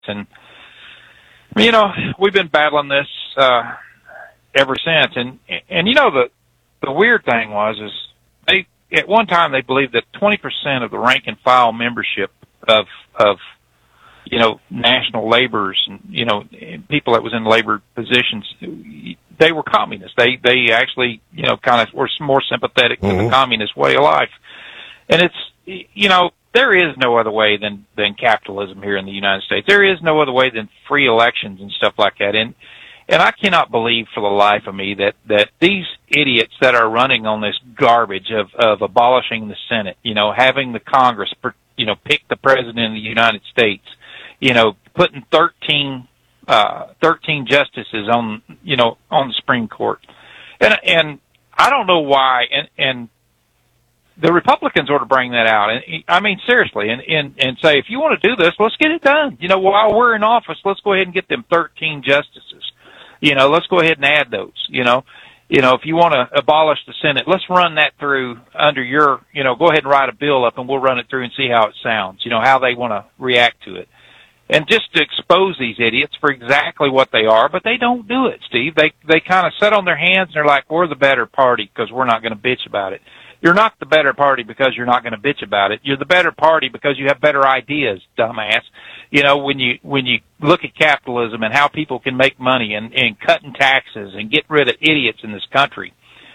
And, we've been battling this ever since. And the weird thing is at one time they believed that 20% of the rank and file membership of national laborers and, people that was in labor positions, they were communists. They actually, kind of were more sympathetic to the communist way of life. And it's, there is no other way than capitalism here in the United States. There is no other way than free elections and stuff like that. And I cannot believe for the life of me that these idiots that are running on this garbage of abolishing the Senate, having the Congress, pick the president of the United States, putting 13 justices on the Supreme Court. And I don't know why, and the Republicans ought to bring that out. And I mean, seriously, and say, if you want to do this, let's get it done. While we're in office, let's go ahead and get them 13 justices. Let's go ahead and add those. If you want to abolish the Senate, let's run that through under your, go ahead and write a bill up and we'll run it through and see how it sounds, how they want to react to it. And just to expose these idiots for exactly what they are, but they don't do it, Steve. They kind of sit on their hands and they're like, we're the better party because we're not going to bitch about it. You're not the better party because you're not going to bitch about it. You're the better party because you have better ideas, dumbass. When you look at capitalism and how people can make money and cutting taxes and get rid of idiots in this country,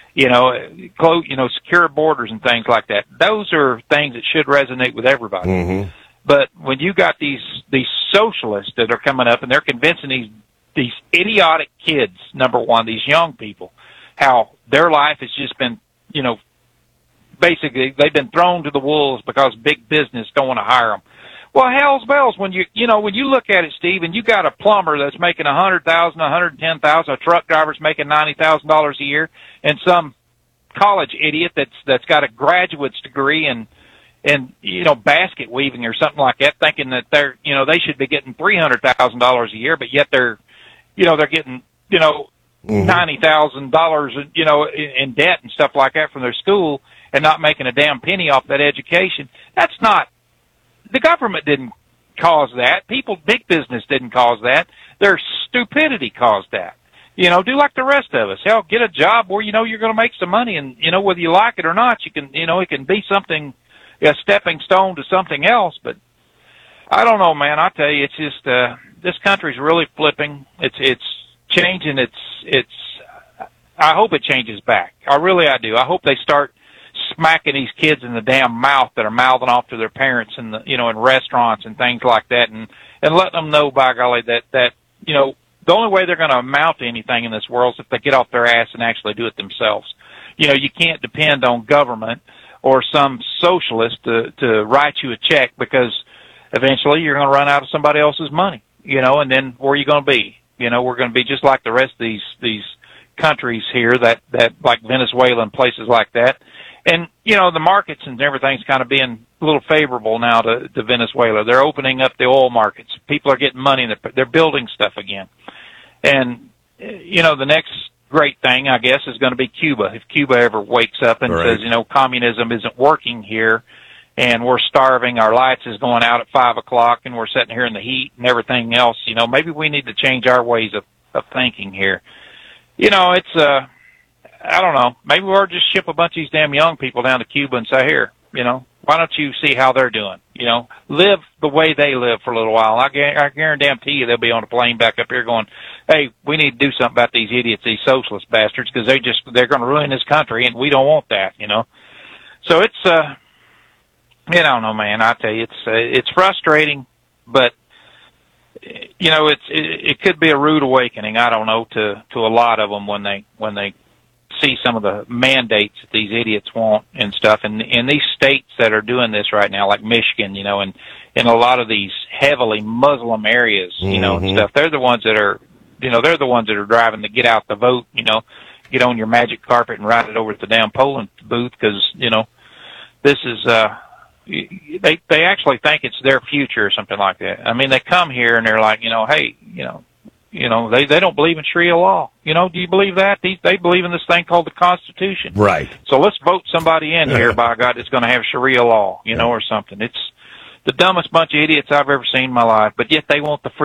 secure borders and things like that. Those are things that should resonate with everybody. Mm-hmm. But when you got these socialists that are coming up and they're convincing these idiotic kids, number one, these young people, how their life has just been, basically they've been thrown to the wolves because big business don't want to hire them. Well, hell's bells, when you look at it, Steve, and you got a plumber that's making $100,000, $110,000, a truck driver's making $90,000 a year, and some college idiot that's got a graduate's degree and basket weaving or something like that, thinking that they should be getting $300,000 a year, but yet they're getting, $90,000, in debt and stuff like that from their school and not making a damn penny off that education. That's not, the government didn't cause that. Big business didn't cause that. Their stupidity caused that. Do like the rest of us. Hell, get a job where you're going to make some money, and whether you like it or not, you can, it can be something, a stepping stone to something else. But I don't know, man. I tell you, it's just this country's really flipping. It's changing. It's. I hope it changes back. I do. I hope they start smacking these kids in the damn mouth that are mouthing off to their parents in in restaurants and things like that, and letting them know, by golly, that the only way they're going to amount to anything in this world is if they get off their ass and actually do it themselves. You can't depend on government or some socialist to write you a check, because eventually you're going to run out of somebody else's money, and then where are you going to be? We're going to be just like the rest of these countries here that like Venezuela and places like that. And, the markets and everything's kind of being a little favorable now to Venezuela. They're opening up the oil markets. People are getting money and they're building stuff again. And, the next great thing, I guess, is going to be Cuba. If Cuba ever wakes up and says, communism isn't working here and we're starving, our lights is going out at 5 o'clock and we're sitting here in the heat and everything else, maybe we need to change our ways of thinking here. It's, I don't know, maybe we'll just ship a bunch of these damn young people down to Cuba and say, here, why don't you see how they're doing? Live the way they live for a little while. I guarantee you they'll be on a plane back up here going, hey, we need to do something about these idiots, these socialist bastards, because they're going to ruin this country, and we don't want that, So it's, I don't know, man. I tell you, it's frustrating, but it could be a rude awakening. I don't know, to a lot of them when they see some of the mandates that these idiots want and stuff. And in these states that are doing this right now, like Michigan, and in a lot of these heavily Muslim areas, and stuff, they're the ones that are, they're the ones that are driving to get out the vote, get on your magic carpet and ride it over to the damn polling booth, because, this is, they actually think it's their future or something like that. I mean, they come here and they're like, hey, they don't believe in Sharia law. Do you believe that? They believe in this thing called the Constitution. Right. So let's vote somebody in here, by God, that's going to have Sharia law, or something. the dumbest bunch of idiots I've ever seen in my life, but yet they want the free